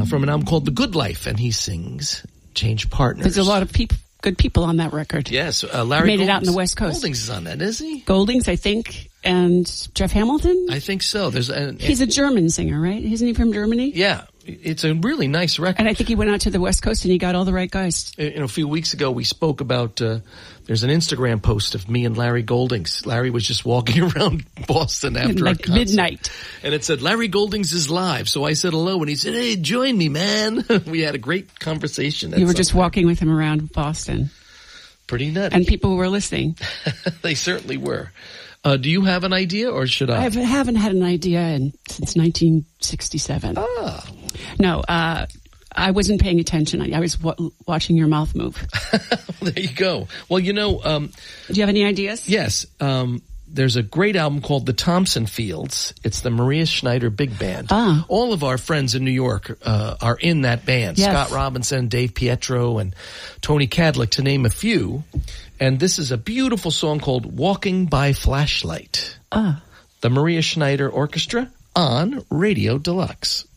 from an album called The Good Life, and he sings Change Partners. There's a lot of good people on that record. Yes, Larry made it out in the West Coast. Goldings is on that, is he? Goldings, I think, and Jeff Hamilton? I think so. He's a German singer, right? Isn't he from Germany? Yeah. It's a really nice record. And I think he went out to the West Coast and he got all the right guys. A few weeks ago, we spoke about, there's an Instagram post of me and Larry Goldings. Larry was just walking around Boston after a concert. Midnight. And it said, Larry Goldings is live. So I said hello, and he said, hey, join me, man. We had a great conversation. You were just walking with him around Boston. Pretty nutty. And people were listening. They certainly were. Do you have an idea, or should I? I haven't had an idea since 1967. Ah. No, I wasn't paying attention. I was watching your mouth move. There you go. Well, do you have any ideas? Yes. There's a great album called The Thompson Fields. It's the Maria Schneider Big Band. Ah. All of our friends in New York are in that band. Yes. Scott Robinson, Dave Pietro, and Tony Cadlick, to name a few. And this is a beautiful song called Walking by Flashlight. Ah. The Maria Schneider Orchestra on Radio Deluxe.